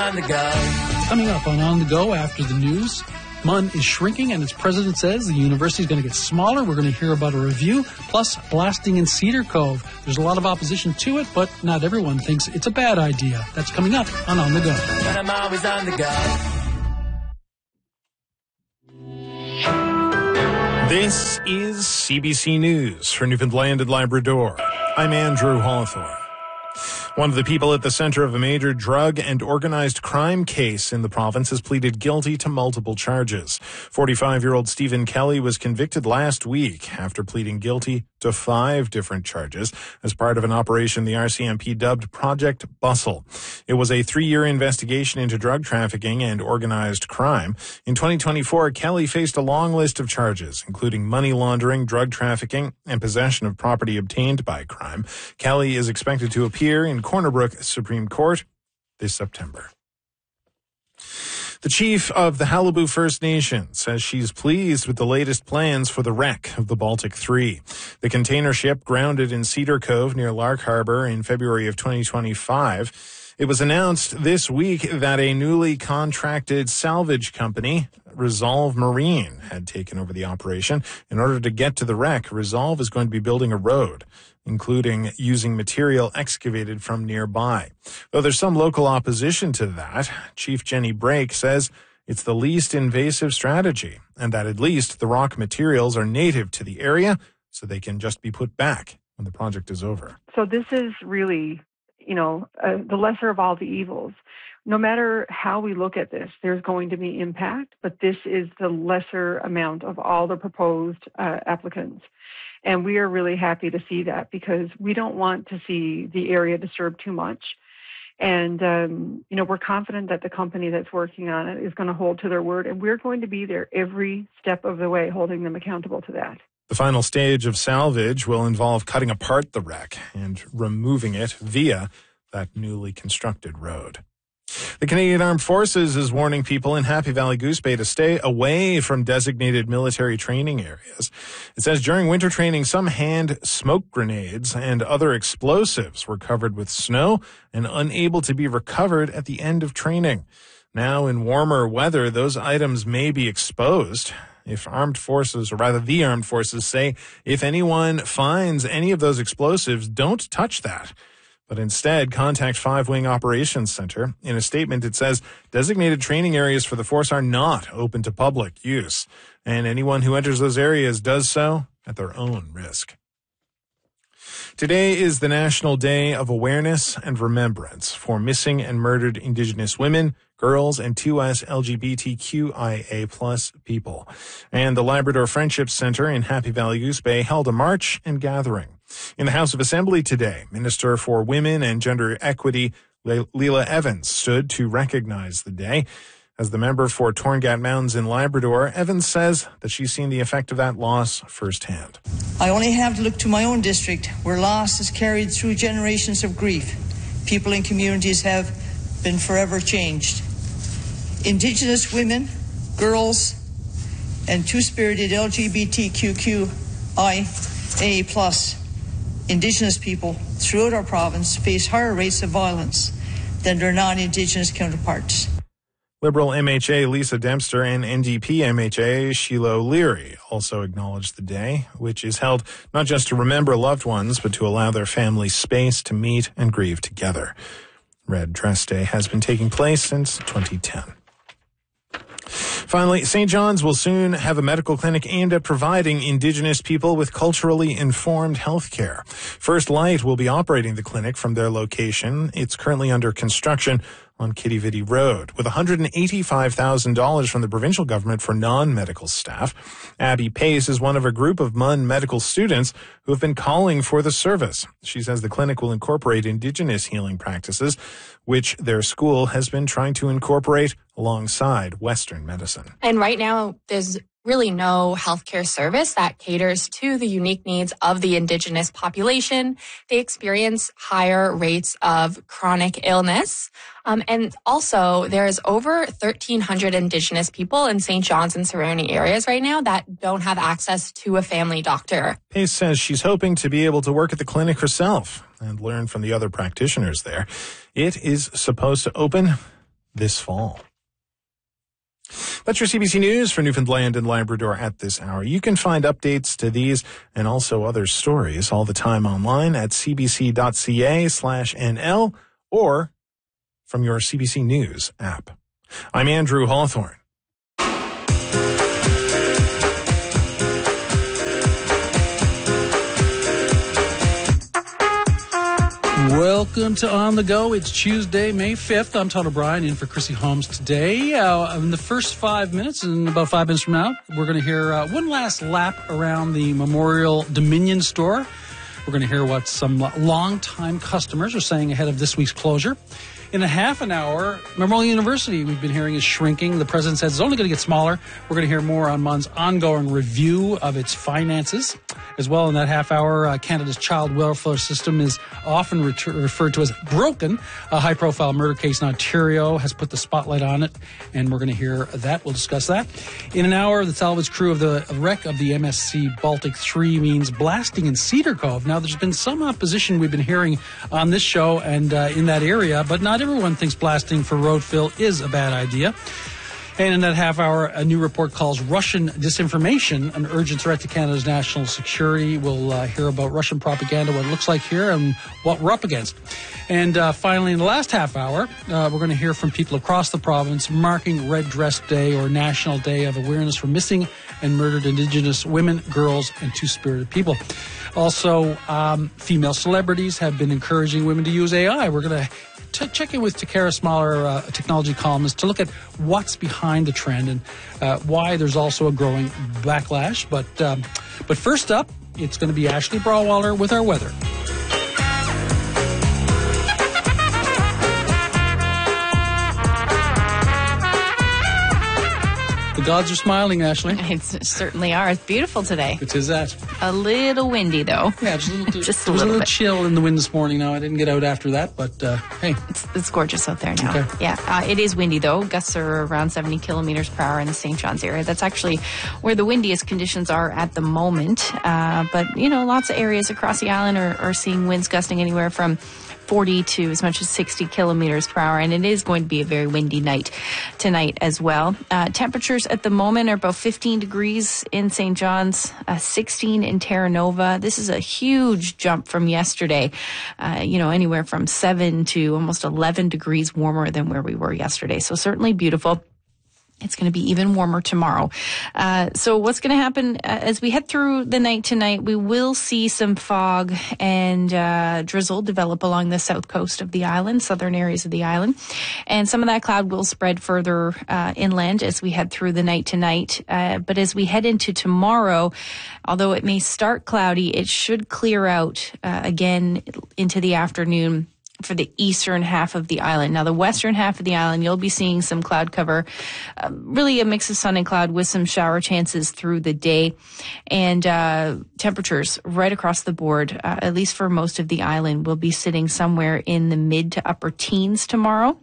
On the go. Coming up on the Go after the news, MUN is shrinking, and its president says the university is going to get smaller. We're going to hear about a review, plus blasting in Cedar Cove. There's a lot of opposition to it, but not everyone thinks it's a bad idea. That's coming up on the Go. But I'm always on the go. This is CBC News for Newfoundland and Labrador. I'm Andrew Hawthorne. One of the people at the center of a major drug and organized crime case in the province has pleaded guilty to multiple charges. 45-year-old Stephen Kelly was convicted last week after pleading guilty to 5 different charges as part of an operation the RCMP dubbed Project Bustle. It was a 3-year investigation into drug trafficking and organized crime. In 2024, Kelly faced a long list of charges, including money laundering, drug trafficking, and possession of property obtained by crime. Kelly is expected to appear in Corner Brook Supreme Court this September. The chief of the Qalipu First Nation says she's pleased with the latest plans for the wreck of the Baltic 3. The container ship grounded in Cedar Cove near Lark Harbor in February of 2025. It was announced this week that a newly contracted salvage company, Resolve Marine, had taken over the operation. In order to get to the wreck, Resolve is going to be building a road, including using material excavated from nearby. Though there's some local opposition to that, Chief Jenny Brake says it's the least invasive strategy and that at least the rock materials are native to the area so they can just be put back when the project is over. So this is really, the lesser of all the evils. No matter how we look at this, there's going to be impact, but this is the lesser amount of all the proposed applicants. And we are really happy to see that because we don't want to see the area disturbed too much. And, we're confident that the company that's working on it is going to hold to their word, and we're going to be there every step of the way, holding them accountable to that. The final stage of salvage will involve cutting apart the wreck and removing it via that newly constructed road. The Canadian Armed Forces is warning people in Happy Valley Goose Bay to stay away from designated military training areas. It says during winter training, some hand smoke grenades and other explosives were covered with snow and unable to be recovered at the end of training. Now, in warmer weather, those items may be exposed. The armed forces say if anyone finds any of those explosives, don't touch that. But instead, contact 5 Wing Operations Center. In a statement, it says designated training areas for the force are not open to public use, and anyone who enters those areas does so at their own risk. Today is the National Day of Awareness and Remembrance for missing and murdered Indigenous women, girls, and 2S LGBTQIA+ people. And the Labrador Friendship Center in Happy Valley Goose Bay held a march and gathering. In the House of Assembly today, Minister for Women and Gender Equity, Leila Evans, stood to recognize the day. As the member for Torngat Mountains in Labrador, Evans says that she's seen the effect of that loss firsthand. I only have to look to my own district, where loss is carried through generations of grief. People and communities have been forever changed. Indigenous women, girls, and two-spirited LGBTQIA+ Indigenous people throughout our province face higher rates of violence than their non-Indigenous counterparts. Liberal MHA Lisa Dempster and NDP MHA Sheila O'Leary also acknowledged the day, which is held not just to remember loved ones, but to allow their families space to meet and grieve together. Red Dress Day has been taking place since 2010. Finally, St. John's will soon have a medical clinic aimed at providing Indigenous people with culturally informed health care. First Light will be operating the clinic from their location. It's currently under construction on Kitty Vitty Road, with $185,000 from the provincial government for non-medical staff. Abby Pace is one of a group of MUN medical students who have been calling for the service. She says the clinic will incorporate Indigenous healing practices, which their school has been trying to incorporate alongside Western medicine. And right now, there's really no healthcare service that caters to the unique needs of the Indigenous population. They experience higher rates of chronic illness. And also, there's over 1,300 Indigenous people in St. John's and surrounding areas right now that don't have access to a family doctor. Pace says she's hoping to be able to work at the clinic herself and learn from the other practitioners there. It is supposed to open this fall. That's your CBC News for Newfoundland and Labrador at this hour. You can find updates to these and also other stories all the time online at cbc.ca/NL or from your CBC News app. I'm Andrew Hawthorne. Welcome to On the Go. It's Tuesday, May 5th. I'm Todd O'Brien in for Chrissy Holmes today. In the first 5 minutes, and about 5 minutes from now, we're going to hear one last lap around the Memorial Dominion store. We're going to hear what some longtime customers are saying ahead of this week's closure. In a half an hour, Memorial University, we've been hearing, is shrinking. The president says it's only going to get smaller. We're going to hear more on MUN's ongoing review of its finances. As well, in that half hour, Canada's child welfare system is often referred to as broken. A high-profile murder case in Ontario has put the spotlight on it, and we're going to hear that. We'll discuss that. In an hour, the salvage crew of the wreck of the MSC Baltic 3 means blasting in Cedar Cove. Now, there's been some opposition we've been hearing on this show and in that area, but not everyone thinks blasting for road fill is a bad idea. And in that half hour, a new report calls Russian disinformation an urgent threat to Canada's national security. We'll hear about Russian propaganda, what it looks like here, and what we're up against. And finally, in the last half hour, we're going to hear from people across the province marking Red Dress Day, or National Day of Awareness for Missing and Murdered Indigenous Women, Girls, and Two-Spirited People. Also, female celebrities have been encouraging women to use AI. We're going to check in with Takara Smaller, a technology columnist, to look at what's behind the trend and why there's also a growing backlash. But first up, it's going to be Ashley Brawwaller with our weather. The gods are smiling, Ashley. It certainly are. It's beautiful today. It is that. A little windy, though. Yeah, just a little, just there was a little bit. chill in the wind this morning. Now, I didn't get out after that, but hey. It's gorgeous out there now. Okay. Yeah, it is windy, though. Gusts are around 70 kilometers per hour in the St. John's area. That's actually where the windiest conditions are at the moment. But, lots of areas across the island are seeing winds gusting anywhere from 40 to as much as 60 kilometers per hour, and it is going to be a very windy night tonight as well. Temperatures at the moment are about 15 degrees in St. John's, 16 in Terra Nova. This is a huge jump from yesterday, anywhere from 7 to almost 11 degrees warmer than where we were yesterday. So certainly beautiful. It's going to be even warmer tomorrow. So what's going to happen as we head through the night tonight, we will see some fog and drizzle develop along the south coast of the island, southern areas of the island. And some of that cloud will spread further inland as we head through the night tonight. But as we head into tomorrow, although it may start cloudy, it should clear out again into the afternoon for the eastern half of the island. Now, the western half of the island, you'll be seeing some cloud cover, really a mix of sun and cloud with some shower chances through the day. And temperatures right across the board, at least for most of the island, will be sitting somewhere in the mid to upper teens tomorrow.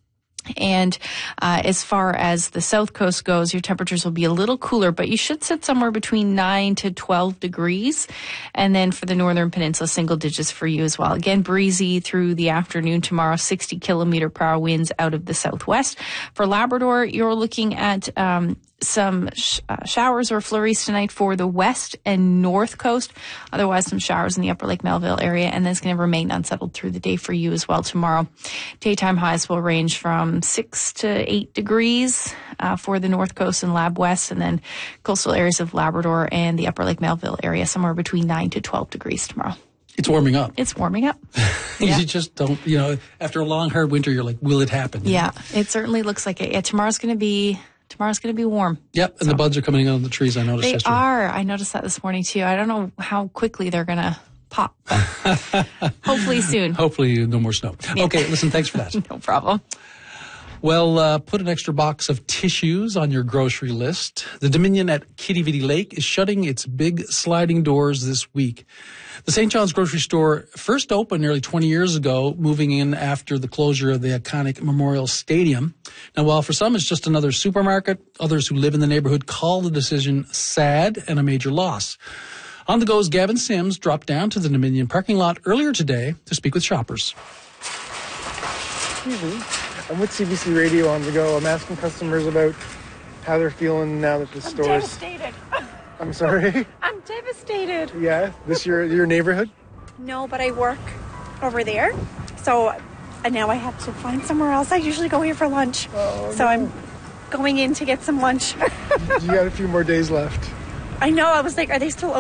And as far as the south coast goes, your temperatures will be a little cooler, but you should sit somewhere between 9 to 12 degrees. And then for the northern peninsula, single digits for you as well. Again, breezy through the afternoon tomorrow, 60 kilometer per hour winds out of the southwest. For Labrador, you're looking at some showers or flurries tonight for the west and north coast. Otherwise, some showers in the upper Lake Melville area, and then it's going to remain unsettled through the day for you as well tomorrow. Daytime highs will range from 6 to 8 degrees for the north coast and Lab West, and then coastal areas of Labrador and the upper Lake Melville area, somewhere between 9 to 12 degrees tomorrow. It's warming up. It's warming up. Yeah. You just don't, after a long, hard winter, you're like, will it happen? Yeah, it certainly looks like it. Yeah, tomorrow's going to be warm. Yep, and the buds are coming out of the trees, I noticed yesterday. They are. I noticed that this morning, too. I don't know how quickly they're going to pop, but hopefully soon. Hopefully no more snow. Yeah. Okay, listen, thanks for that. No problem. Well, put an extra box of tissues on your grocery list. The Dominion at Quidi Vidi Lake is shutting its big sliding doors this week. The St. John's grocery store first opened nearly 20 years ago, moving in after the closure of the iconic Memorial Stadium. Now, while for some it's just another supermarket, others who live in the neighborhood call the decision sad and a major loss. On the Go's Gavin Sims dropped down to the Dominion parking lot earlier today to speak with shoppers. I'm with CBC Radio on the go. I'm asking customers about how they're feeling now that the stores... Devastated. I'm sorry? I'm devastated. Yeah? This your neighborhood? No, but I work over there. So, and now I have to find somewhere else. I usually go here for lunch. Oh, so I'm going in to get some lunch. You got a few more days left. I know. I was like, are they still open?